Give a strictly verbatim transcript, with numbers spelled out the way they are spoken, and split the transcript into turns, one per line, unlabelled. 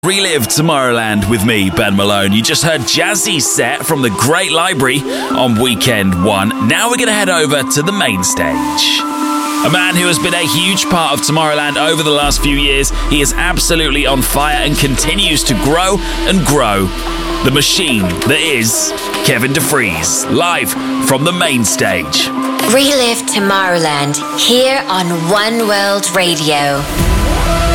Relive Tomorrowland with me, Ben Malone. You just heard Jazzy's set from the Great Library on Weekend One. Now we're going to head over to the main stage. A man who has been a huge part of Tomorrowland over the last few years. He is absolutely on fire and continues to grow and grow. The machine that is Kevin DeFries, live from the main stage.
Relive Tomorrowland here on One World Radio.